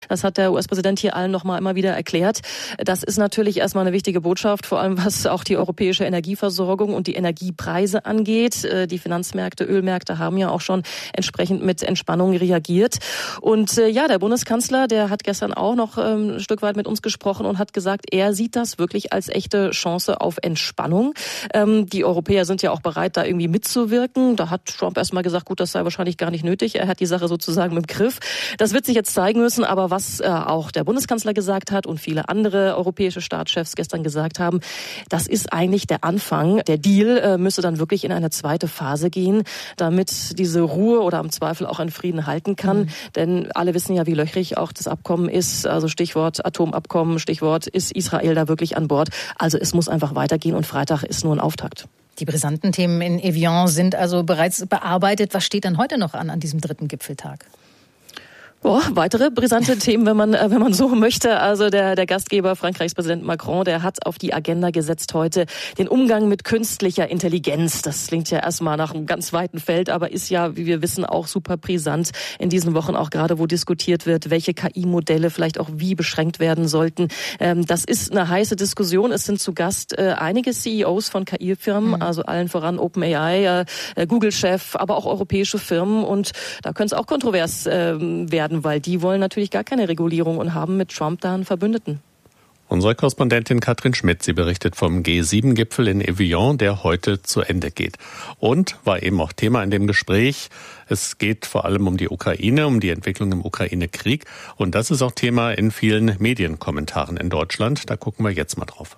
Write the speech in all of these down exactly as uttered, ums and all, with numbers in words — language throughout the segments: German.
Das hat der U S-Präsident hier allen noch mal immer wieder erklärt. Das ist natürlich erstmal eine wichtige Botschaft, vor allem was auch die europäische Energieversorgung und die Energiepreise angeht. Die Finanzmärkte, Ölmärkte haben ja auch schon entsprechend mit Entspannung reagiert. Und äh, ja, der Bundeskanzler, der hat gestern auch noch ähm, ein Stück weit mit uns gesprochen und hat gesagt, er sieht das wirklich als echte Chance auf Entspannung. Ähm, die Europäer sind ja auch bereit, da irgendwie mitzuwirken. Da hat Trump erstmal gesagt, gut, das sei wahrscheinlich gar nicht nötig. Er hat die Sache sozusagen im Griff. Das wird sich jetzt zeigen müssen. Aber was äh, auch der Bundeskanzler gesagt hat und viele andere europäische Staatschefs gestern gesagt haben, das ist eigentlich der Anfang. Der Deal äh, müsse dann wirklich in eine zweite Phase gehen, damit diese Ruhe oder im Zweifel auch einen Frieden halten kann. Mhm. Denn alle wissen ja, wie löchrig auch das Abkommen ist. Also Stichwort Atomabkommen, Stichwort, ist Israel da wirklich an Bord? Also es muss einfach weitergehen und Freitag ist nur ein Auftakt. Die brisanten Themen in Evian sind also bereits bearbeitet. Was steht dann heute noch an, an diesem dritten Gipfeltag? Boah, weitere brisante Themen, wenn man wenn man so möchte. Also der der Gastgeber, Frankreichs Präsident Macron, der hat auf die Agenda gesetzt heute den Umgang mit künstlicher Intelligenz. Das klingt ja erstmal nach einem ganz weiten Feld, aber ist ja, wie wir wissen, auch super brisant in diesen Wochen, auch gerade wo diskutiert wird, welche K I-Modelle vielleicht auch wie beschränkt werden sollten. Ähm, das ist eine heiße Diskussion. Es sind zu Gast äh, einige C E Os von K I-Firmen, mhm. also allen voran OpenAI, äh, Google-Chef, aber auch europäische Firmen. Und da könnte es auch kontrovers äh, werden, weil die wollen natürlich gar keine Regulierung und haben mit Trump da einen Verbündeten. Unsere Korrespondentin Katrin Schmidt, sie berichtet vom G sieben Gipfel in Evian, der heute zu Ende geht. Und war eben auch Thema in dem Gespräch. Es geht vor allem um die Ukraine, um die Entwicklung im Ukraine-Krieg. Und das ist auch Thema in vielen Medienkommentaren in Deutschland. Da gucken wir jetzt mal drauf.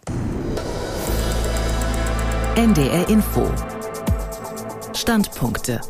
N D R Info. Standpunkte.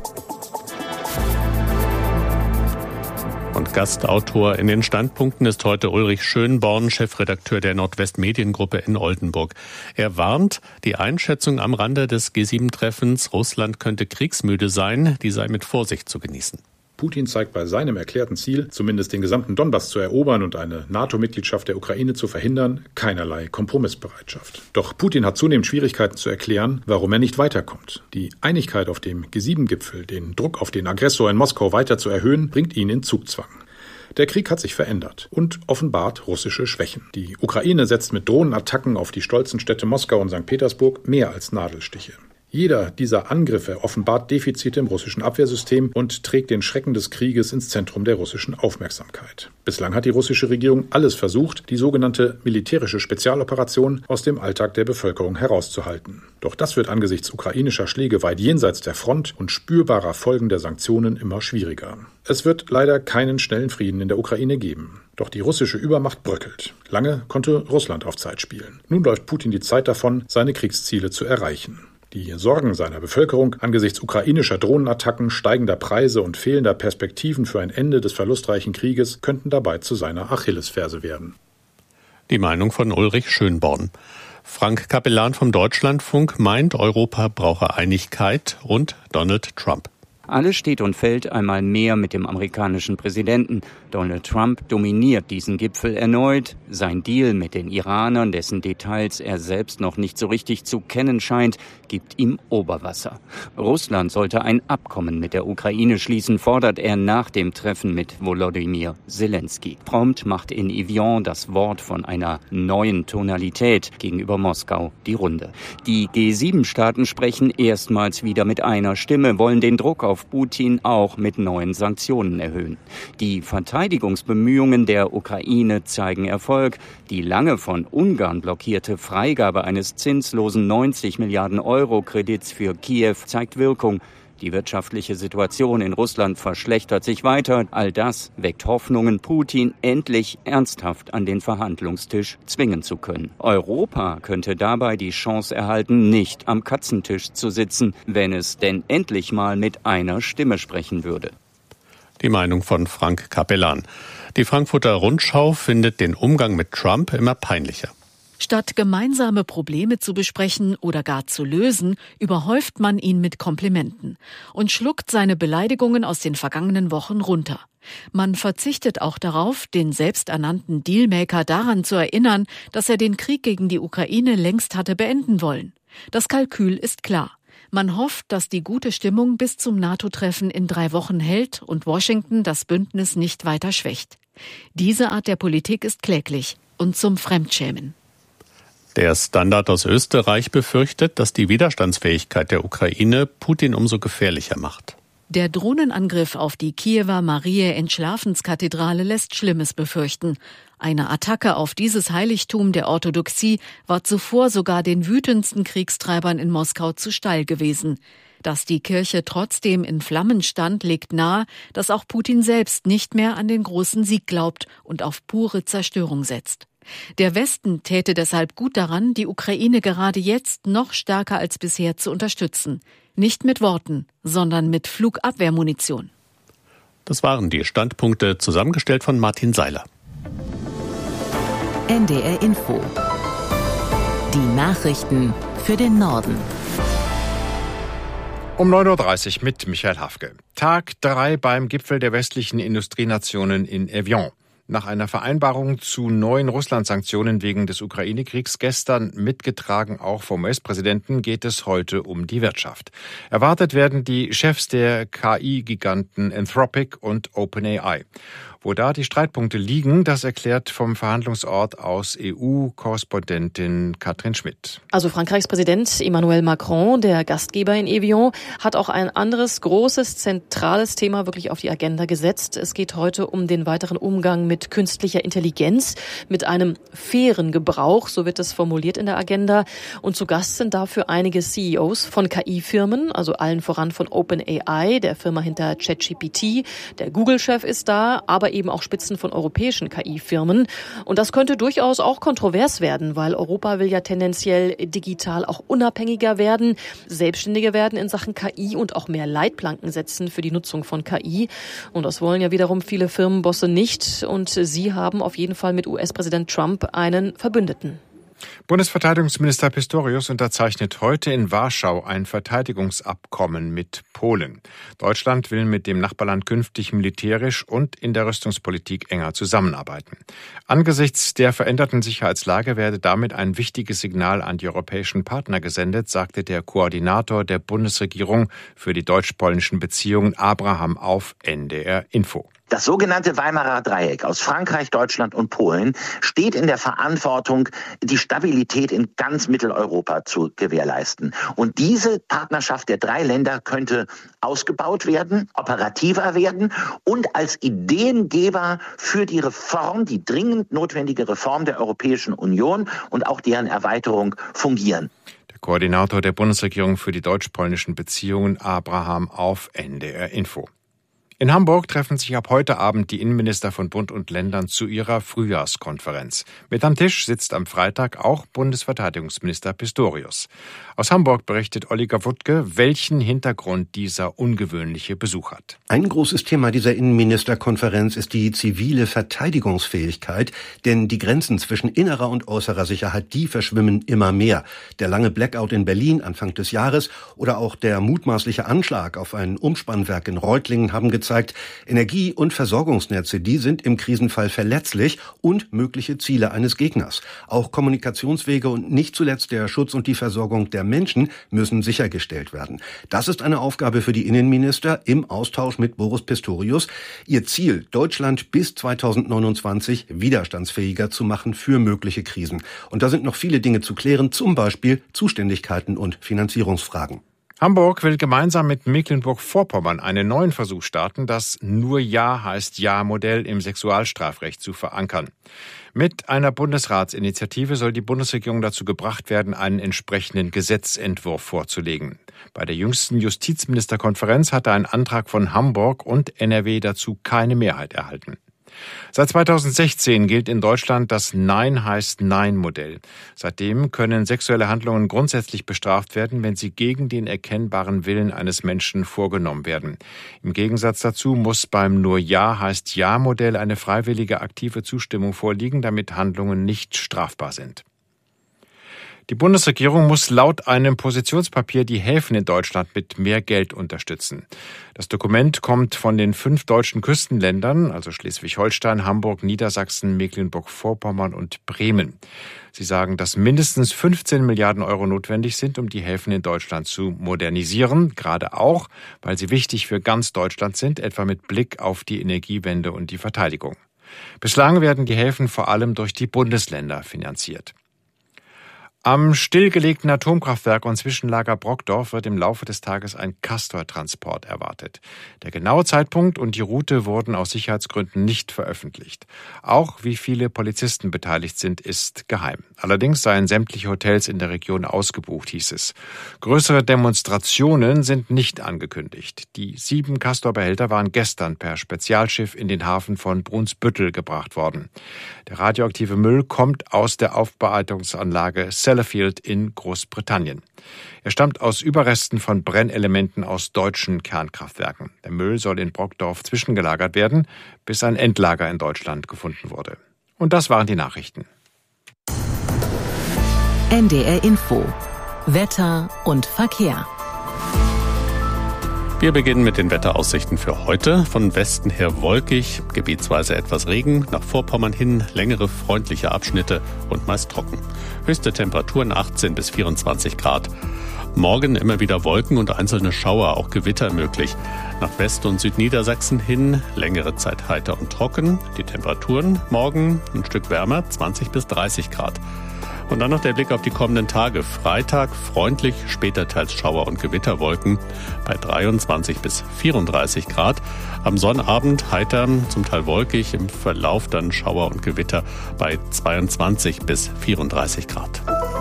Und Gastautor in den Standpunkten ist heute Ulrich Schönborn, Chefredakteur der Nordwest-Mediengruppe in Oldenburg. Er warnt, die Einschätzung am Rande des G sieben Treffens, Russland könnte kriegsmüde sein, die sei mit Vorsicht zu genießen. Putin zeigt bei seinem erklärten Ziel, zumindest den gesamten Donbass zu erobern und eine NATO-Mitgliedschaft der Ukraine zu verhindern, keinerlei Kompromissbereitschaft. Doch Putin hat zunehmend Schwierigkeiten zu erklären, warum er nicht weiterkommt. Die Einigkeit auf dem G sieben Gipfel, den Druck auf den Aggressor in Moskau weiter zu erhöhen, bringt ihn in Zugzwang. Der Krieg hat sich verändert und offenbart russische Schwächen. Die Ukraine setzt mit Drohnenattacken auf die stolzen Städte Moskau und Sankt Petersburg mehr als Nadelstiche. Jeder dieser Angriffe offenbart Defizite im russischen Abwehrsystem und trägt den Schrecken des Krieges ins Zentrum der russischen Aufmerksamkeit. Bislang hat die russische Regierung alles versucht, die sogenannte militärische Spezialoperation aus dem Alltag der Bevölkerung herauszuhalten. Doch das wird angesichts ukrainischer Schläge weit jenseits der Front und spürbarer Folgen der Sanktionen immer schwieriger. Es wird leider keinen schnellen Frieden in der Ukraine geben. Doch die russische Übermacht bröckelt. Lange konnte Russland auf Zeit spielen. Nun läuft Putin die Zeit davon, seine Kriegsziele zu erreichen. Die Sorgen seiner Bevölkerung angesichts ukrainischer Drohnenattacken, steigender Preise und fehlender Perspektiven für ein Ende des verlustreichen Krieges könnten dabei zu seiner Achillesferse werden. Die Meinung von Ulrich Schönborn. Frank Capellan vom Deutschlandfunk meint, Europa brauche Einigkeit und Donald Trump. Alles steht und fällt einmal mehr mit dem amerikanischen Präsidenten. Donald Trump dominiert diesen Gipfel erneut. Sein Deal mit den Iranern, dessen Details er selbst noch nicht so richtig zu kennen scheint, gibt ihm Oberwasser. Russland sollte ein Abkommen mit der Ukraine schließen, fordert er nach dem Treffen mit Volodymyr Zelensky. Prompt macht in Evian das Wort von einer neuen Tonalität gegenüber Moskau die Runde. Die G sieben Staaten sprechen erstmals wieder mit einer Stimme, wollen den Druck auf Putin auch mit neuen Sanktionen erhöhen. Die Verteidigungsbemühungen der Ukraine zeigen Erfolg. Die lange von Ungarn blockierte Freigabe eines zinslosen neunzig Milliarden Euro Kredits für Kiew zeigt Wirkung. Die wirtschaftliche Situation in Russland verschlechtert sich weiter. All das weckt Hoffnungen, Putin endlich ernsthaft an den Verhandlungstisch zwingen zu können. Europa könnte dabei die Chance erhalten, nicht am Katzentisch zu sitzen, wenn es denn endlich mal mit einer Stimme sprechen würde. Die Meinung von Frank Capellan. Die Frankfurter Rundschau findet den Umgang mit Trump immer peinlicher. Statt gemeinsame Probleme zu besprechen oder gar zu lösen, überhäuft man ihn mit Komplimenten und schluckt seine Beleidigungen aus den vergangenen Wochen runter. Man verzichtet auch darauf, den selbsternannten Dealmaker daran zu erinnern, dass er den Krieg gegen die Ukraine längst hatte beenden wollen. Das Kalkül ist klar. Man hofft, dass die gute Stimmung bis zum NATO-Treffen in drei Wochen hält und Washington das Bündnis nicht weiter schwächt. Diese Art der Politik ist kläglich und zum Fremdschämen. Der Standard aus Österreich befürchtet, dass die Widerstandsfähigkeit der Ukraine Putin umso gefährlicher macht. Der Drohnenangriff auf die Kiewer Mariä-Entschlafenskathedrale lässt Schlimmes befürchten. Eine Attacke auf dieses Heiligtum der Orthodoxie war zuvor sogar den wütendsten Kriegstreibern in Moskau zu steil gewesen. Dass die Kirche trotzdem in Flammen stand, legt nahe, dass auch Putin selbst nicht mehr an den großen Sieg glaubt und auf pure Zerstörung setzt. Der Westen täte deshalb gut daran, die Ukraine gerade jetzt noch stärker als bisher zu unterstützen. Nicht mit Worten, sondern mit Flugabwehrmunition. Das waren die Standpunkte, zusammengestellt von Martin Seiler. N D R Info. Die Nachrichten für den Norden. Um neun Uhr dreißig mit Michael Hafke. Tag drei beim Gipfel der westlichen Industrienationen in Evian. Nach einer Vereinbarung zu neuen Russland-Sanktionen wegen des Ukraine-Kriegs, gestern mitgetragen auch vom U S-Präsidenten, geht es heute um die Wirtschaft. Erwartet werden die Chefs der K I-Giganten Anthropic und OpenAI. Wo da die Streitpunkte liegen, das erklärt vom Verhandlungsort aus E U-Korrespondentin Katrin Schmidt. Also Frankreichs Präsident Emmanuel Macron, der Gastgeber in Evian, hat auch ein anderes großes, zentrales Thema wirklich auf die Agenda gesetzt. Es geht heute um den weiteren Umgang mit künstlicher Intelligenz, mit einem fairen Gebrauch, so wird es formuliert in der Agenda. Und zu Gast sind dafür einige C E Os von K I-Firmen, also allen voran von OpenAI, der Firma hinter ChatGPT. Der Google-Chef ist da, aber eben auch Spitzen von europäischen K I-Firmen. Und das könnte durchaus auch kontrovers werden, weil Europa will ja tendenziell digital auch unabhängiger werden, selbstständiger werden in Sachen K I und auch mehr Leitplanken setzen für die Nutzung von K I. Und das wollen ja wiederum viele Firmenbosse nicht. Und sie haben auf jeden Fall mit U S-Präsident Trump einen Verbündeten. Bundesverteidigungsminister Pistorius unterzeichnet heute in Warschau ein Verteidigungsabkommen mit Polen. Deutschland will mit dem Nachbarland künftig militärisch und in der Rüstungspolitik enger zusammenarbeiten. Angesichts der veränderten Sicherheitslage werde damit ein wichtiges Signal an die europäischen Partner gesendet, sagte der Koordinator der Bundesregierung für die deutsch-polnischen Beziehungen Abraham auf N D R Info. Das sogenannte Weimarer Dreieck aus Frankreich, Deutschland und Polen steht in der Verantwortung, die Stabilität in ganz Mitteleuropa zu gewährleisten. Und diese Partnerschaft der drei Länder könnte ausgebaut werden, operativer werden und als Ideengeber für die Reform, die dringend notwendige Reform der Europäischen Union und auch deren Erweiterung fungieren. Der Koordinator der Bundesregierung für die deutsch-polnischen Beziehungen Abraham auf N D R Info. In Hamburg treffen sich ab heute Abend die Innenminister von Bund und Ländern zu ihrer Frühjahrskonferenz. Mit am Tisch sitzt am Freitag auch Bundesverteidigungsminister Pistorius. Aus Hamburg berichtet Oliver Wuttke, welchen Hintergrund dieser ungewöhnliche Besuch hat. Ein großes Thema dieser Innenministerkonferenz ist die zivile Verteidigungsfähigkeit, denn die Grenzen zwischen innerer und äußerer Sicherheit, die verschwimmen immer mehr. Der lange Blackout in Berlin Anfang des Jahres oder auch der mutmaßliche Anschlag auf ein Umspannwerk in Reutlingen haben gezeigt, Energie- und Versorgungsnetze, die sind im Krisenfall verletzlich und mögliche Ziele eines Gegners. Auch Kommunikationswege und nicht zuletzt der Schutz und die Versorgung der Menschen müssen sichergestellt werden. Das ist eine Aufgabe für die Innenminister im Austausch mit Boris Pistorius. Ihr Ziel, Deutschland bis zweitausendneunundzwanzig widerstandsfähiger zu machen für mögliche Krisen. Und da sind noch viele Dinge zu klären, zum Beispiel Zuständigkeiten und Finanzierungsfragen. Hamburg will gemeinsam mit Mecklenburg-Vorpommern einen neuen Versuch starten, das Nur Ja heißt Ja-Modell im Sexualstrafrecht zu verankern. Mit einer Bundesratsinitiative soll die Bundesregierung dazu gebracht werden, einen entsprechenden Gesetzentwurf vorzulegen. Bei der jüngsten Justizministerkonferenz hatte ein Antrag von Hamburg und N R W dazu keine Mehrheit erhalten. Seit zweitausendsechzehn gilt in Deutschland das Nein heißt Nein-Modell. Seitdem können sexuelle Handlungen grundsätzlich bestraft werden, wenn sie gegen den erkennbaren Willen eines Menschen vorgenommen werden. Im Gegensatz dazu muss beim Nur Ja heißt Ja-Modell eine freiwillige aktive Zustimmung vorliegen, damit Handlungen nicht strafbar sind. Die Bundesregierung muss laut einem Positionspapier die Häfen in Deutschland mit mehr Geld unterstützen. Das Dokument kommt von den fünf deutschen Küstenländern, also Schleswig-Holstein, Hamburg, Niedersachsen, Mecklenburg-Vorpommern und Bremen. Sie sagen, dass mindestens fünfzehn Milliarden Euro notwendig sind, um die Häfen in Deutschland zu modernisieren, gerade auch, weil sie wichtig für ganz Deutschland sind, etwa mit Blick auf die Energiewende und die Verteidigung. Bislang werden die Häfen vor allem durch die Bundesländer finanziert. Am stillgelegten Atomkraftwerk und Zwischenlager Brockdorf wird im Laufe des Tages ein Castor-Transport erwartet. Der genaue Zeitpunkt und die Route wurden aus Sicherheitsgründen nicht veröffentlicht. Auch wie viele Polizisten beteiligt sind, ist geheim. Allerdings seien sämtliche Hotels in der Region ausgebucht, hieß es. Größere Demonstrationen sind nicht angekündigt. Die sieben Castor-Behälter waren gestern per Spezialschiff in den Hafen von Brunsbüttel gebracht worden. Der radioaktive Müll kommt aus der Aufbereitungsanlage Sellafield in Großbritannien. Er stammt aus Überresten von Brennelementen aus deutschen Kernkraftwerken. Der Müll soll in Brockdorf zwischengelagert werden, bis ein Endlager in Deutschland gefunden wurde. Und das waren die Nachrichten. N D R Info. Wetter und Verkehr. Wir beginnen mit den Wetteraussichten für heute. Von Westen her wolkig, gebietsweise etwas Regen, nach Vorpommern hin längere freundliche Abschnitte und meist trocken. Höchste Temperaturen achtzehn bis vierundzwanzig Grad. Morgen immer wieder Wolken und einzelne Schauer, auch Gewitter möglich. Nach West- und Südniedersachsen hin längere Zeit heiter und trocken. Die Temperaturen morgen ein Stück wärmer, zwanzig bis dreißig Grad. Und dann noch der Blick auf die kommenden Tage. Freitag freundlich, später teils Schauer- und Gewitterwolken bei dreiundzwanzig bis vierunddreißig Grad. Am Sonnabend heiter, zum Teil wolkig, im Verlauf dann Schauer und Gewitter bei zweiundzwanzig bis vierunddreißig Grad.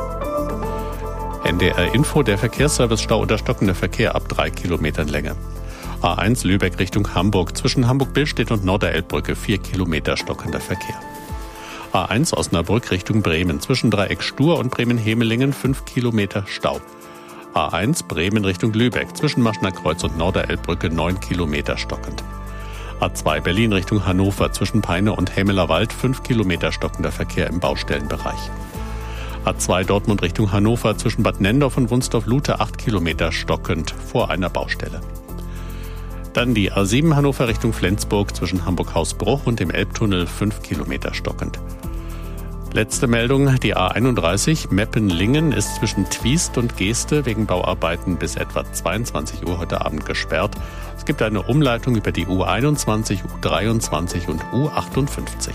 N D R Info, der Verkehrsservice Stau oder stockender Verkehr ab drei Kilometern Länge. A eins Lübeck Richtung Hamburg, zwischen Hamburg-Billstedt und Norderelbbrücke vier Kilometer stockender Verkehr. A eins Osnabrück Richtung Bremen, zwischen Dreieck Stur und Bremen-Hemelingen fünf Kilometer Stau. A eins Bremen Richtung Lübeck, zwischen Maschnerkreuz und Norderelbbrücke neun Kilometer stockend. A zwei Berlin Richtung Hannover, zwischen Peine und Hämelerwald fünf Kilometer stockender Verkehr im Baustellenbereich. A zwei Dortmund Richtung Hannover, zwischen Bad Nendorf und Wunsdorf-Lute acht Kilometer stockend vor einer Baustelle. Dann die A sieben Hannover Richtung Flensburg, zwischen Hamburg-Hausbruch und dem Elbtunnel fünf Kilometer stockend. Letzte Meldung, die A einunddreißig Meppen-Lingen ist zwischen Twiest und Geeste wegen Bauarbeiten bis etwa zweiundzwanzig Uhr heute Abend gesperrt. Es gibt eine Umleitung über die U einundzwanzig, U dreiundzwanzig und U achtundfünfzig.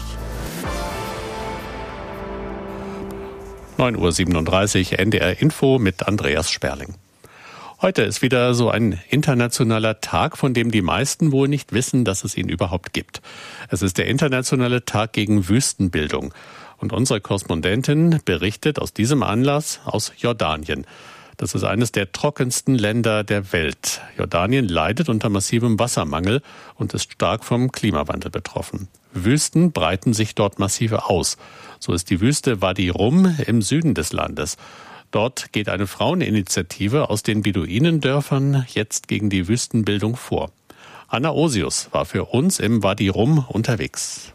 neun Uhr siebenunddreißig, N D R Info mit Andreas Sperling. Heute ist wieder so ein internationaler Tag, von dem die meisten wohl nicht wissen, dass es ihn überhaupt gibt. Es ist der internationale Tag gegen Wüstenbildung. Und unsere Korrespondentin berichtet aus diesem Anlass aus Jordanien. Das ist eines der trockensten Länder der Welt. Jordanien leidet unter massivem Wassermangel und ist stark vom Klimawandel betroffen. Wüsten breiten sich dort massive aus. So ist die Wüste Wadi Rum im Süden des Landes. Dort geht eine Fraueninitiative aus den Beduinendörfern jetzt gegen die Wüstenbildung vor. Anna Osius war für uns im Wadi Rum unterwegs.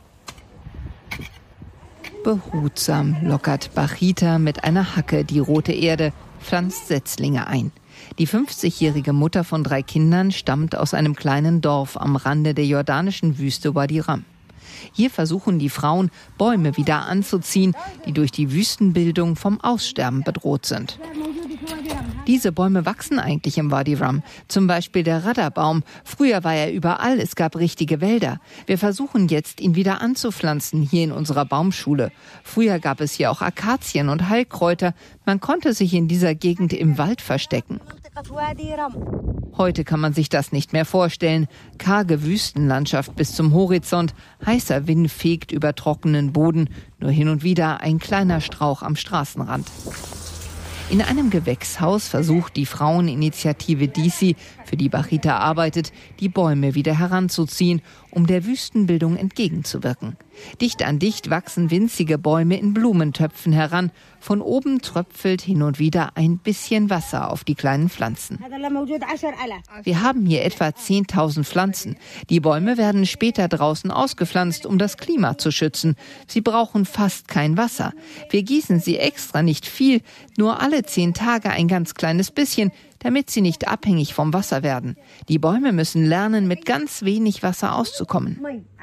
Behutsam lockert Bachita mit einer Hacke die rote Erde, pflanzt Setzlinge ein. Die fünfzigjährige Mutter von drei Kindern stammt aus einem kleinen Dorf am Rande der jordanischen Wüste Wadi Rum. Hier versuchen die Frauen, Bäume wieder anzuziehen, die durch die Wüstenbildung vom Aussterben bedroht sind. Diese Bäume wachsen eigentlich im Wadi Rum, zum Beispiel der Radderbaum. Früher war er überall, es gab richtige Wälder. Wir versuchen jetzt, ihn wieder anzupflanzen, hier in unserer Baumschule. Früher gab es hier auch Akazien und Heilkräuter. Man konnte sich in dieser Gegend im Wald verstecken. Heute kann man sich das nicht mehr vorstellen. Karge Wüstenlandschaft bis zum Horizont. Heißer Wind fegt über trockenen Boden. Nur hin und wieder ein kleiner Strauch am Straßenrand. In einem Gewächshaus versucht die Fraueninitiative D C, für die Bachita arbeitet, die Bäume wieder heranzuziehen, um der Wüstenbildung entgegenzuwirken. Dicht an dicht wachsen winzige Bäume in Blumentöpfen heran. Von oben tröpfelt hin und wieder ein bisschen Wasser auf die kleinen Pflanzen. Wir haben hier etwa zehntausend Pflanzen. Die Bäume werden später draußen ausgepflanzt, um das Klima zu schützen. Sie brauchen fast kein Wasser. Wir gießen sie extra nicht viel, nur alle zehn Tage ein ganz kleines bisschen, damit sie nicht abhängig vom Wasser werden. Die Bäume müssen lernen, mit ganz wenig Wasser auszukommen.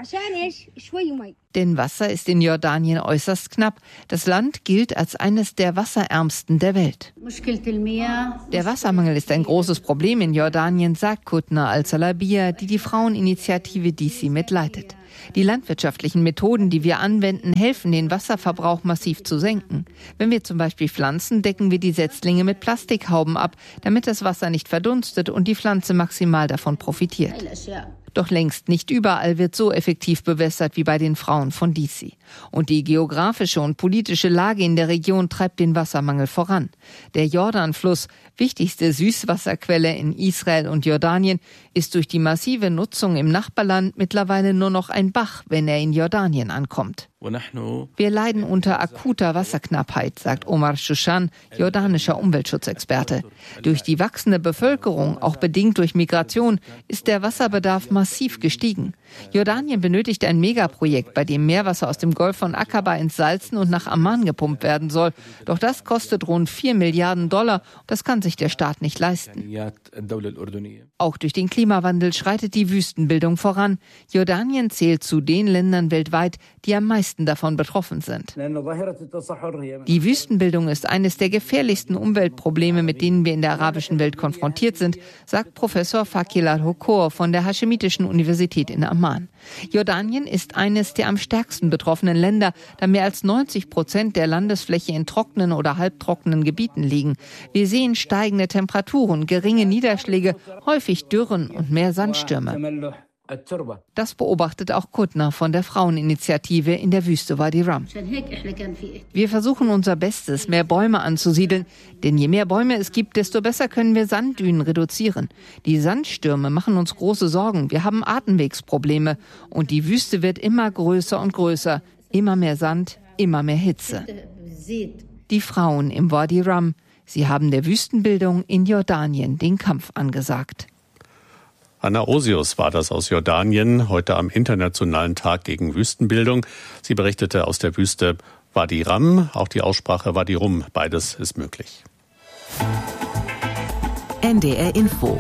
Denn Wasser ist in Jordanien äußerst knapp. Das Land gilt als eines der wasserärmsten der Welt. Der Wassermangel ist ein großes Problem in Jordanien, sagt Kutna al-Salabia, die die Fraueninitiative D C mitleitet. Die landwirtschaftlichen Methoden, die wir anwenden, helfen, den Wasserverbrauch massiv zu senken. Wenn wir zum Beispiel pflanzen, decken wir die Setzlinge mit Plastikhauben ab, damit das Wasser nicht verdunstet und die Pflanze maximal davon profitiert. Doch längst nicht überall wird so effektiv bewässert wie bei den Frauen von D C. Und die geografische und politische Lage in der Region treibt den Wassermangel voran. Der Jordanfluss, wichtigste Süßwasserquelle in Israel und Jordanien, ist durch die massive Nutzung im Nachbarland mittlerweile nur noch ein Bach, wenn er in Jordanien ankommt. Wir leiden unter akuter Wasserknappheit, sagt Omar Shushan, jordanischer Umweltschutzexperte. Durch die wachsende Bevölkerung, auch bedingt durch Migration, ist der Wasserbedarf massiv gestiegen. Jordanien benötigt ein Megaprojekt, bei dem Meerwasser aus dem Golf von Aqaba ins Salzen und nach Amman gepumpt werden soll. Doch das kostet rund vier Milliarden Dollar. Das kann sich der Staat nicht leisten. Auch durch den Klimawandel schreitet die Wüstenbildung voran. Jordanien zählt zu den Ländern weltweit, die am meisten davon betroffen sind. Die Wüstenbildung ist eines der gefährlichsten Umweltprobleme, mit denen wir in der arabischen Welt konfrontiert sind, sagt Professor Fakil al-Hokor von der Haschemitischen Universität in Amman. Jordanien ist eines der am stärksten betroffenen Länder, da mehr als neunzig Prozent der Landesfläche in trockenen oder halbtrockenen Gebieten liegen. Wir sehen steigende Temperaturen, geringe Niederschläge, häufig Dürren und mehr Sandstürme. Das beobachtet auch Kutna von der Fraueninitiative in der Wüste Wadi Rum. Wir versuchen unser Bestes, mehr Bäume anzusiedeln, denn je mehr Bäume es gibt, desto besser können wir Sanddünen reduzieren. Die Sandstürme machen uns große Sorgen, wir haben Atemwegsprobleme und die Wüste wird immer größer und größer, immer mehr Sand, immer mehr Hitze. Die Frauen im Wadi Rum, sie haben der Wüstenbildung in Jordanien den Kampf angesagt. Anna Osius war das aus Jordanien, heute am Internationalen Tag gegen Wüstenbildung. Sie berichtete aus der Wüste Wadi Rum, auch die Aussprache Wadi Rum, beides ist möglich. N D R Info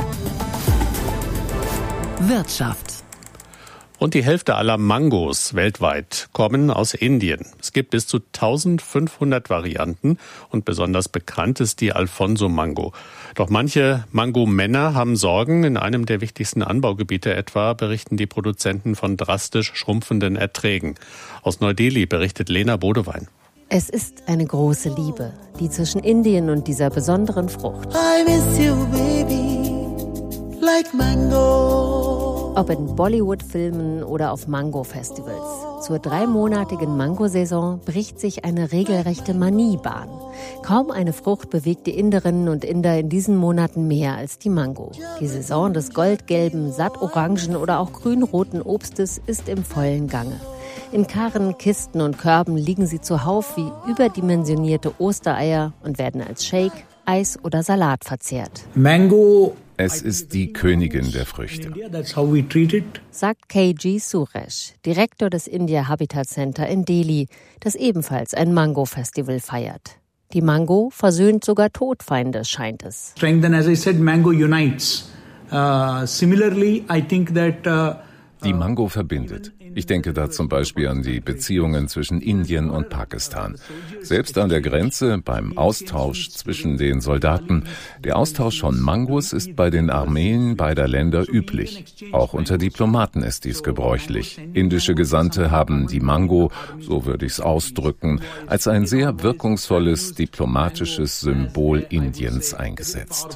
Wirtschaft. Und die Hälfte aller Mangos weltweit kommen aus Indien. Es gibt bis zu eintausendfünfhundert Varianten und besonders bekannt ist die Alfonso-Mango. Doch manche Mango-Männer haben Sorgen. In einem der wichtigsten Anbaugebiete etwa berichten die Produzenten von drastisch schrumpfenden Erträgen. Aus Neu-Delhi berichtet Lena Bodewein. Es ist eine große Liebe, die zwischen Indien und dieser besonderen Frucht. I miss you, baby, like mango. Ob in Bollywood-Filmen oder auf Mango-Festivals. Zur dreimonatigen Mangosaison bricht sich eine regelrechte Manie Bahn. Kaum eine Frucht bewegt die Inderinnen und Inder in diesen Monaten mehr als die Mango. Die Saison des goldgelben, sattorangen oder auch grünroten Obstes ist im vollen Gange. In Karren, Kisten und Körben liegen sie zuhauf wie überdimensionierte Ostereier und werden als Shake, Eis oder Salat verzehrt. Mango. Es ist die Königin der Früchte, sagt K G Suresh, Direktor des India Habitat Center in Delhi, das ebenfalls ein Mango-Festival feiert. Die Mango versöhnt sogar Todfeinde, scheint es. Strength, and as I said, mango unites. Uh, similarly, I think that uh, die Mango verbindet. Ich denke da zum Beispiel an die Beziehungen zwischen Indien und Pakistan. Selbst an der Grenze, beim Austausch zwischen den Soldaten. Der Austausch von Mangos ist bei den Armeen beider Länder üblich. Auch unter Diplomaten ist dies gebräuchlich. Indische Gesandte haben die Mango, so würde ich es ausdrücken, als ein sehr wirkungsvolles diplomatisches Symbol Indiens eingesetzt.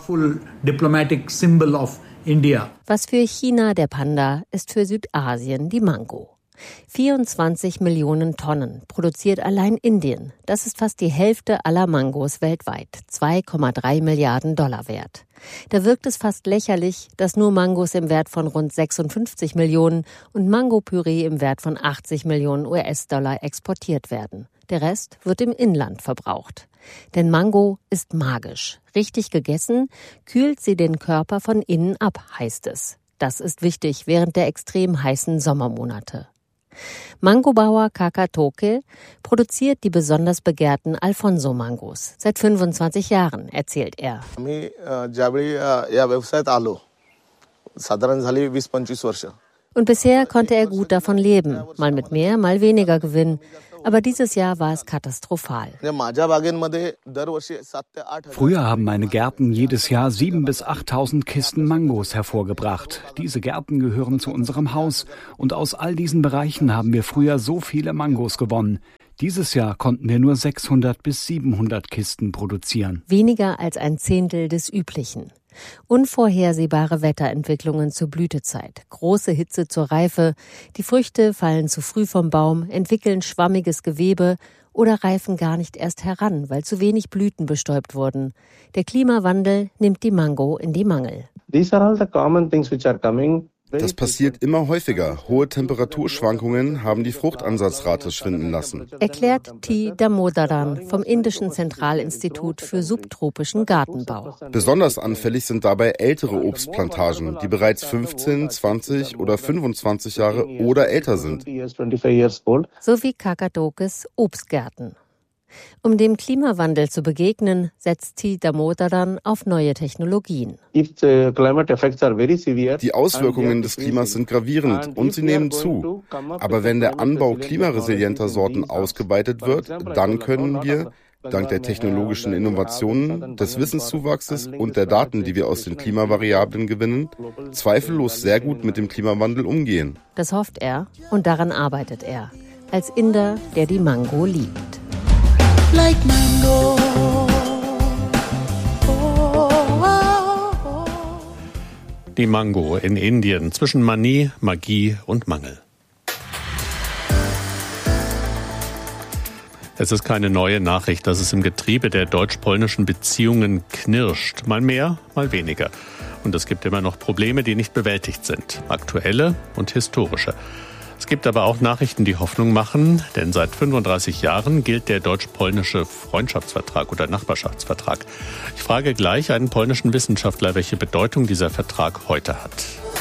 India. Was für China der Panda, ist für Südasien die Mango. vierundzwanzig Millionen Tonnen produziert allein Indien. Das ist fast die Hälfte aller Mangos weltweit, zwei Komma drei Milliarden Dollar wert. Da wirkt es fast lächerlich, dass nur Mangos im Wert von rund sechsundfünfzig Millionen und Mangopüree im Wert von achtzig Millionen U S-Dollar exportiert werden. Der Rest wird im Inland verbraucht. Denn Mango ist magisch. Richtig gegessen, kühlt sie den Körper von innen ab, heißt es. Das ist wichtig während der extrem heißen Sommermonate. Mangobauer Kakatoke produziert die besonders begehrten Alfonso-Mangos. Seit fünfundzwanzig Jahren, erzählt er. Und bisher konnte er gut davon leben, mal mit mehr, mal weniger Gewinn. Aber dieses Jahr war es katastrophal. Früher haben meine Gärten jedes Jahr siebentausend bis achttausend Kisten Mangos hervorgebracht. Diese Gärten gehören zu unserem Haus und aus all diesen Bereichen haben wir früher so viele Mangos gewonnen. Dieses Jahr konnten wir nur sechshundert bis siebenhundert Kisten produzieren. Weniger als ein Zehntel des Üblichen. Unvorhersehbare Wetterentwicklungen zur Blütezeit, große Hitze zur Reife, die Früchte fallen zu früh vom Baum, entwickeln schwammiges Gewebe oder reifen gar nicht erst heran, weil zu wenig Blüten bestäubt wurden. Der Klimawandel nimmt die Mango in die Mangel. These are all the common things which are coming. Das passiert immer häufiger. Hohe Temperaturschwankungen haben die Fruchtansatzrate schwinden lassen. Erklärt T. Damodaran vom Indischen Zentralinstitut für subtropischen Gartenbau. Besonders anfällig sind dabei ältere Obstplantagen, die bereits fünfzehn, zwanzig oder fünfundzwanzig Jahre oder älter sind. Sowie Kakadokes Obstgärten. Um dem Klimawandel zu begegnen, setzt T. Damodaran auf neue Technologien. Die Auswirkungen des Klimas sind gravierend und sie nehmen zu. Aber wenn der Anbau klimaresilienter Sorten ausgeweitet wird, dann können wir, dank der technologischen Innovationen, des Wissenszuwachses und der Daten, die wir aus den Klimavariablen gewinnen, zweifellos sehr gut mit dem Klimawandel umgehen. Das hofft er und daran arbeitet er, als Inder, der die Mango liebt. Like mango. Oh, oh, oh. Die Mango in Indien zwischen Manie, Magie und Mangel. Es ist keine neue Nachricht, dass es im Getriebe der deutsch-polnischen Beziehungen knirscht. Mal mehr, mal weniger. Und es gibt immer noch Probleme, die nicht bewältigt sind. Aktuelle und historische. Es gibt aber auch Nachrichten, die Hoffnung machen, denn seit fünfunddreißig Jahren gilt der deutsch-polnische Freundschaftsvertrag oder Nachbarschaftsvertrag. Ich frage gleich einen polnischen Wissenschaftler, welche Bedeutung dieser Vertrag heute hat.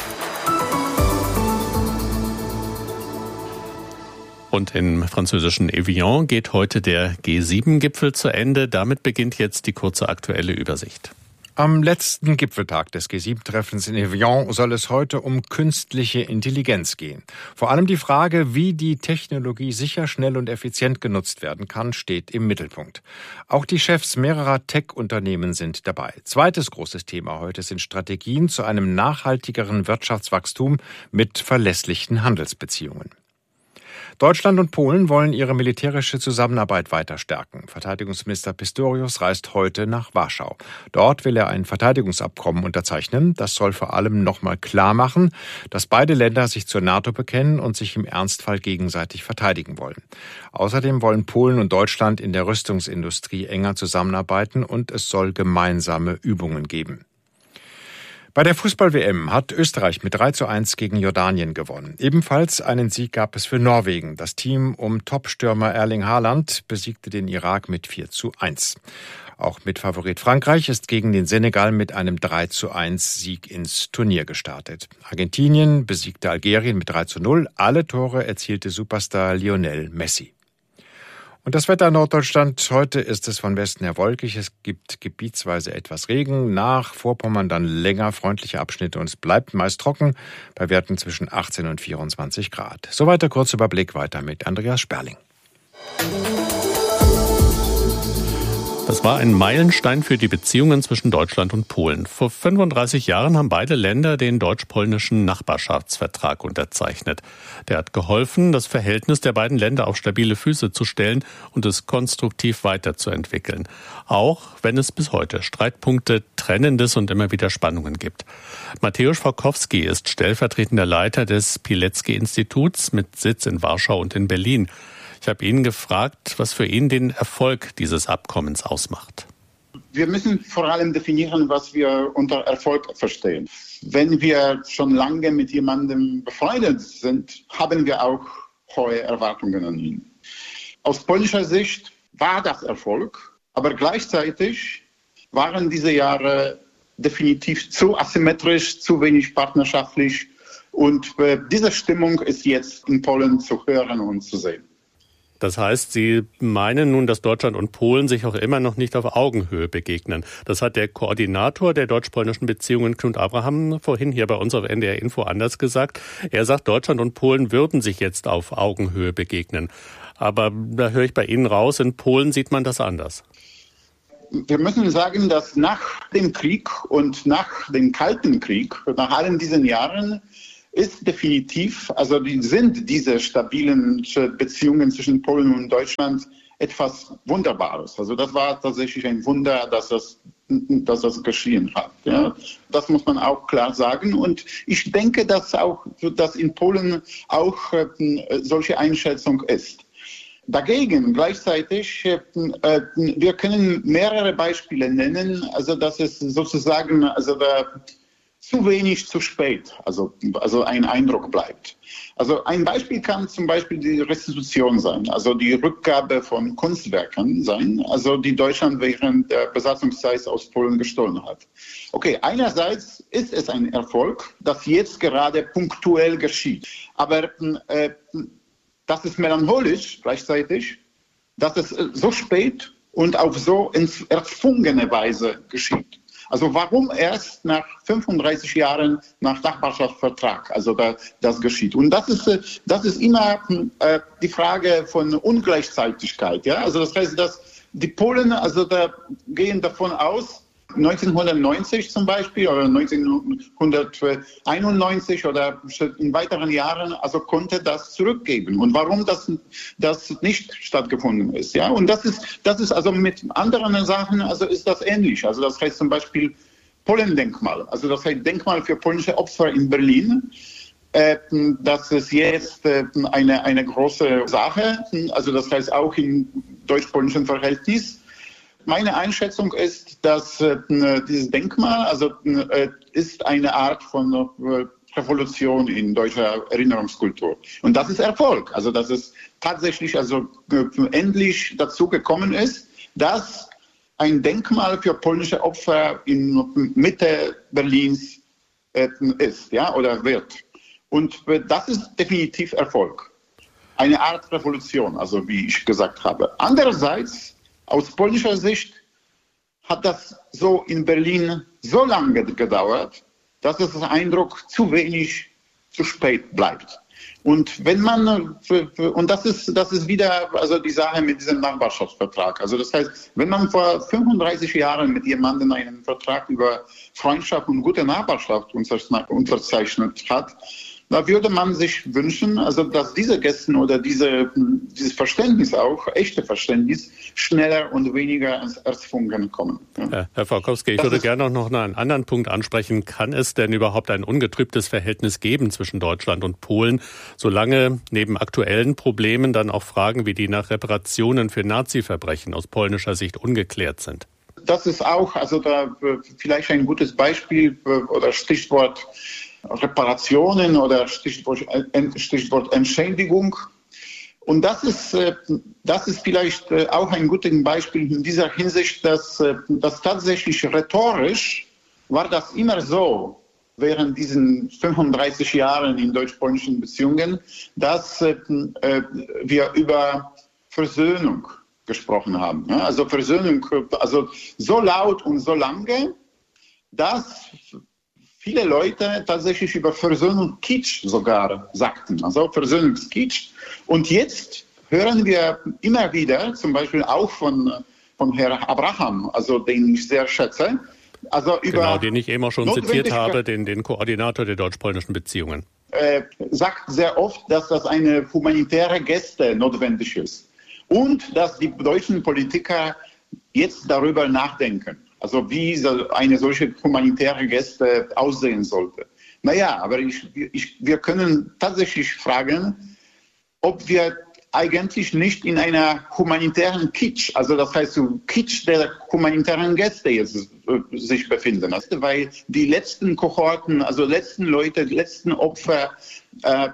Und im französischen Evian geht heute der G sieben Gipfel zu Ende. Damit beginnt jetzt die kurze aktuelle Übersicht. Am letzten Gipfeltag des G sieben Treffens in Evian soll es heute um künstliche Intelligenz gehen. Vor allem die Frage, wie die Technologie sicher, schnell und effizient genutzt werden kann, steht im Mittelpunkt. Auch die Chefs mehrerer Tech-Unternehmen sind dabei. Zweites großes Thema heute sind Strategien zu einem nachhaltigeren Wirtschaftswachstum mit verlässlichen Handelsbeziehungen. Deutschland und Polen wollen ihre militärische Zusammenarbeit weiter stärken. Verteidigungsminister Pistorius reist heute nach Warschau. Dort will er ein Verteidigungsabkommen unterzeichnen. Das soll vor allem nochmal klar machen, dass beide Länder sich zur NATO bekennen und sich im Ernstfall gegenseitig verteidigen wollen. Außerdem wollen Polen und Deutschland in der Rüstungsindustrie enger zusammenarbeiten und es soll gemeinsame Übungen geben. Bei der Fußball-W M hat Österreich mit drei zu eins gegen Jordanien gewonnen. Ebenfalls einen Sieg gab es für Norwegen. Das Team um Topstürmer Erling Haaland besiegte den Irak mit vier zu eins. Auch Mitfavorit Frankreich ist gegen den Senegal mit einem drei zu eins Sieg ins Turnier gestartet. Argentinien besiegte Algerien mit drei zu null. Alle Tore erzielte Superstar Lionel Messi. Und das Wetter in Norddeutschland, heute ist es von Westen her wolkig. Es gibt gebietsweise etwas Regen. Nach Vorpommern dann länger freundliche Abschnitte und es bleibt meist trocken bei Werten zwischen achtzehn und vierundzwanzig Grad. Soweit der kurze Überblick, weiter mit Andreas Sperling. Das war ein Meilenstein für die Beziehungen zwischen Deutschland und Polen. Vor fünfunddreißig Jahren haben beide Länder den deutsch-polnischen Nachbarschaftsvertrag unterzeichnet. Der hat geholfen, das Verhältnis der beiden Länder auf stabile Füße zu stellen und es konstruktiv weiterzuentwickeln. Auch wenn es bis heute Streitpunkte, Trennendes und immer wieder Spannungen gibt. Mateusz Falkowski ist stellvertretender Leiter des Pilecki-Instituts mit Sitz in Warschau und in Berlin. Ich habe ihn gefragt, was für ihn den Erfolg dieses Abkommens ausmacht. Wir müssen vor allem definieren, was wir unter Erfolg verstehen. Wenn wir schon lange mit jemandem befreundet sind, haben wir auch hohe Erwartungen an ihn. Aus polnischer Sicht war das Erfolg, aber gleichzeitig waren diese Jahre definitiv zu asymmetrisch, zu wenig partnerschaftlich. Und äh, diese Stimmung ist jetzt in Polen zu hören und zu sehen. Das heißt, Sie meinen nun, dass Deutschland und Polen sich auch immer noch nicht auf Augenhöhe begegnen. Das hat der Koordinator der deutsch-polnischen Beziehungen, Knut Abraham, vorhin hier bei uns auf N D R Info anders gesagt. Er sagt, Deutschland und Polen würden sich jetzt auf Augenhöhe begegnen. Aber da höre ich bei Ihnen raus, in Polen sieht man das anders. Wir müssen sagen, dass nach dem Krieg und nach dem Kalten Krieg, nach allen diesen Jahren, ist definitiv, also die, sind diese stabilen Beziehungen zwischen Polen und Deutschland etwas Wunderbares. Also das war tatsächlich ein Wunder, dass das, dass das geschehen hat. Ja. Das muss man auch klar sagen. Und ich denke, dass auch, dass in Polen auch äh, solche Einschätzung ist. Dagegen gleichzeitig, äh, wir können mehrere Beispiele nennen, also dass es sozusagen, also da zu wenig zu spät, also, also ein Eindruck bleibt. Also ein Beispiel kann zum Beispiel die Restitution sein, also die Rückgabe von Kunstwerken sein, also die Deutschland während der Besatzungszeit aus Polen gestohlen hat. Okay, einerseits ist es ein Erfolg, dass jetzt gerade punktuell geschieht, aber äh, das ist melancholisch gleichzeitig, dass es so spät und auf so erzwungene Weise geschieht. Also warum erst nach fünfunddreißig Jahren nach Nachbarschaftsvertrag, also da, das geschieht. Und das ist, das ist immer äh, die Frage von Ungleichzeitigkeit. Ja? Also das heißt, dass die Polen also da gehen davon aus, neunzehnhundertneunzig zum Beispiel oder neunzehnhunderteinundneunzig oder in weiteren Jahren, also konnte das zurückgeben. Und warum das, das nicht stattgefunden ist. Ja? Und das ist, das ist also mit anderen Sachen, also ist das ähnlich. Also das heißt zum Beispiel Polendenkmal, also das heißt Denkmal für polnische Opfer in Berlin. Äh, das ist jetzt äh, eine, eine große Sache, also das heißt auch im deutsch-polnischen Verhältnis. Meine Einschätzung ist, dass äh, dieses Denkmal also äh, ist eine Art von äh, Revolution in deutscher Erinnerungskultur. Und das ist Erfolg. Also dass es tatsächlich also äh, endlich dazu gekommen ist, dass ein Denkmal für polnische Opfer in Mitte Berlins äh, ist, ja, oder wird. Und äh, das ist definitiv Erfolg. Eine Art Revolution, also wie ich gesagt habe. Andererseits aus polnischer Sicht hat das so in Berlin so lange gedauert, dass es der Eindruck zu wenig, zu spät bleibt. Und wenn man, und das ist, das ist wieder also die Sache mit diesem Nachbarschaftsvertrag. Also das heißt, wenn man vor fünfunddreißig Jahren mit jemandem einen Vertrag über Freundschaft und gute Nachbarschaft unterzeichnet hat, da würde man sich wünschen, also dass diese Gäste oder diese, dieses Verständnis auch, echte Verständnis, schneller und weniger erzwungen kommen. Ja. Herr Falkowski, ich das würde gerne noch einen anderen Punkt ansprechen. Kann es denn überhaupt ein ungetrübtes Verhältnis geben zwischen Deutschland und Polen, solange neben aktuellen Problemen dann auch Fragen wie die nach Reparationen für Nazi-Verbrechen aus polnischer Sicht ungeklärt sind? Das ist auch, also da vielleicht ein gutes Beispiel oder Stichwort Reparationen oder Stichwort, Stichwort Entschädigung. Und das ist, das ist vielleicht auch ein gutes Beispiel in dieser Hinsicht, dass, dass tatsächlich rhetorisch war das immer so während diesen fünfunddreißig Jahren in deutsch-polnischen Beziehungen, dass wir über Versöhnung gesprochen haben. Also Versöhnung, also so laut und so lange, dass viele Leute tatsächlich über Versöhnungskitsch sogar sagten, also Versöhnungskitsch. Und jetzt hören wir immer wieder, zum Beispiel auch von, von Herrn Abraham, also den ich sehr schätze, also über genau, den ich eben auch schon zitiert habe, den, den Koordinator der deutsch-polnischen Beziehungen. Äh, sagt sehr oft, dass das eine humanitäre Geste notwendig ist und dass die deutschen Politiker jetzt darüber nachdenken. Also wie eine solche humanitäre Geste aussehen sollte. Naja, aber ich, ich, wir können tatsächlich fragen, ob wir eigentlich nicht in einer humanitären Kitsch, also das heißt so Kitsch der humanitären Gäste jetzt äh, sich befinden. Weil die letzten Kohorten, also letzten Leute, die letzten Opfer äh,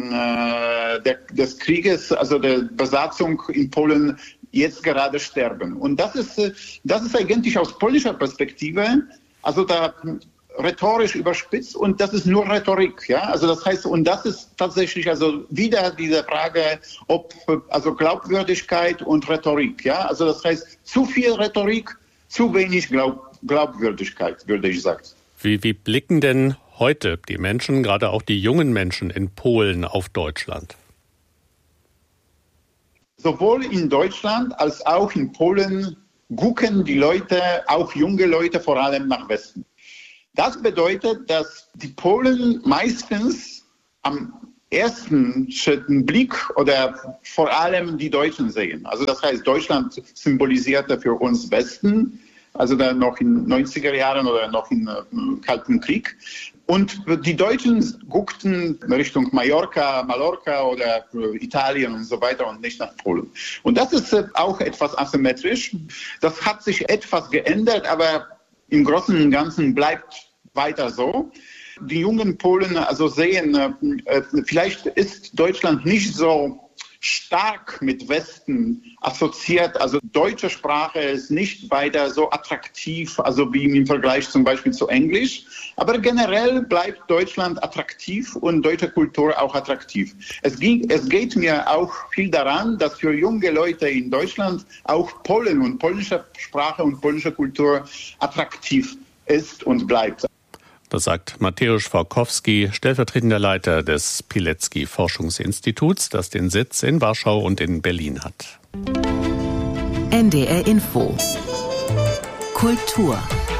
äh, der, des Krieges, also der Besatzung in Polen, jetzt gerade sterben. Und das ist, das ist eigentlich aus polnischer Perspektive, also da rhetorisch überspitzt und das ist nur Rhetorik, ja. Also das heißt, und das ist tatsächlich also wieder diese Frage, ob, also Glaubwürdigkeit und Rhetorik, ja. Also das heißt, zu viel Rhetorik, zu wenig Glaub, Glaubwürdigkeit, würde ich sagen. Wie, wie blicken denn heute die Menschen, gerade auch die jungen Menschen in Polen, auf Deutschland? Sowohl in Deutschland als auch in Polen gucken die Leute, auch junge Leute, vor allem nach Westen. Das bedeutet, dass die Polen meistens am ersten Blick oder vor allem die Deutschen sehen. Also das heißt, Deutschland symbolisierte für uns Westen, also dann noch in neunziger Jahren oder noch im äh, Kalten Krieg. Und die Deutschen guckten Richtung Mallorca, Mallorca oder äh, Italien und so weiter und nicht nach Polen. Und das ist äh, auch etwas asymmetrisch. Das hat sich etwas geändert, aber im Großen und Ganzen bleibt weiter so. Die jungen Polen also sehen, äh, vielleicht ist Deutschland nicht so stark mit Westen assoziiert. Also deutsche Sprache ist nicht weiter so attraktiv, also wie im Vergleich zum Beispiel zu Englisch. Aber generell bleibt Deutschland attraktiv und deutsche Kultur auch attraktiv. Es, ging, es geht mir auch viel daran, dass für junge Leute in Deutschland auch Polen und polnische Sprache und polnische Kultur attraktiv ist und bleibt. Das sagt Mateusz Fałkowski, stellvertretender Leiter des Pilecki-Forschungsinstituts, das den Sitz in Warschau und in Berlin hat. N D R Info. Kultur.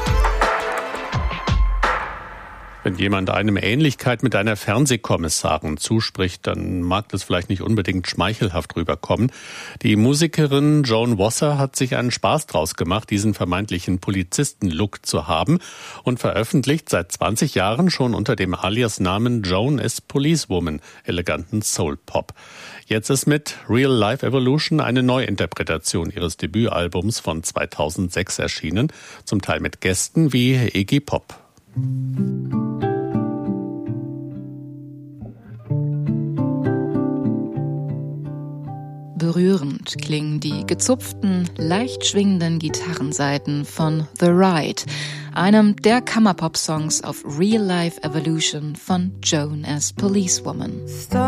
Wenn jemand einem Ähnlichkeit mit einer Fernsehkommissarin zuspricht, dann mag das vielleicht nicht unbedingt schmeichelhaft rüberkommen. Die Musikerin Joan Wasser hat sich einen Spaß draus gemacht, diesen vermeintlichen Polizisten-Look zu haben und veröffentlicht seit zwanzig Jahren schon unter dem Alias-Namen Joan as Policewoman eleganten Soul-Pop. Jetzt ist mit Real Life Evolution eine Neuinterpretation ihres Debütalbums von zweitausendsechs erschienen, zum Teil mit Gästen wie Iggy Pop. Berührend klingen die gezupften, leicht schwingenden Gitarrensaiten von The Ride, einem der Kammerpop-Songs auf Real Life Evolution von Joan as Policewoman.